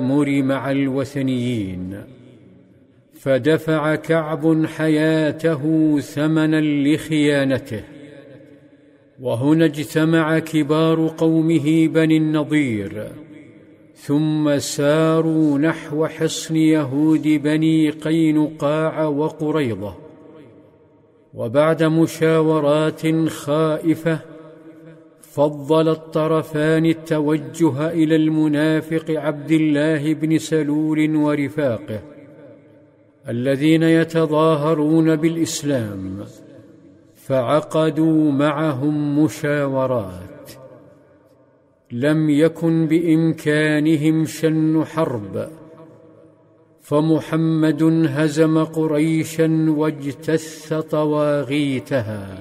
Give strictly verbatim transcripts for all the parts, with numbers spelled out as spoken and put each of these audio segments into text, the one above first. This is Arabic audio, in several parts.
التآمر مع الوثنيين، فدفع كعب حياته ثمنا لخيانته. وهنا اجتمع كبار قومه بني النضير، ثم ساروا نحو حصن يهود بني قينقاع وقريظة. وبعد مشاورات خائفة فضل الطرفان التوجه إلى المنافق عبد الله بن سلول ورفاقه الذين يتظاهرون بالإسلام، فعقدوا معهم مشاورات. لم يكن بإمكانهم شن حرب، فمحمد هزم قريشا واجتث طواغيتها.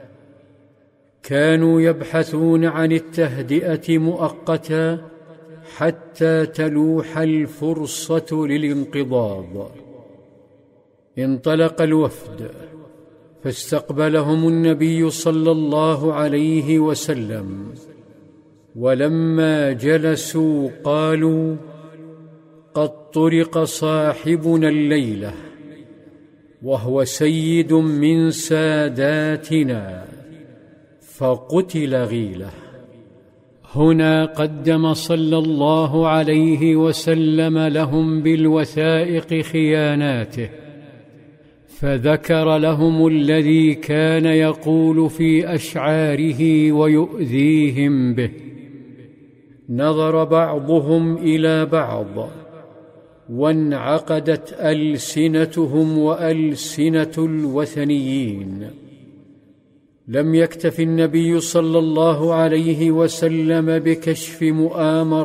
كانوا يبحثون عن التهدئة مؤقتا حتى تلوح الفرصة للانقضاض. انطلق الوفد، فاستقبلهم النبي صلى الله عليه وسلم، ولما جلسوا قالوا: قد طرق صاحبنا الليلة، وهو سيد من ساداتنا، فقتل غيله. هنا قدم صلى الله عليه وسلم لهم بالوثائق خياناته، فذكر لهم الذي كان يقول في أشعاره ويؤذيهم به. نظر بعضهم إلى بعض، وانعقدت ألسنتهم وألسنة الوثنيين. لم يكتف النبي صلى الله عليه وسلم بكشف مؤامرة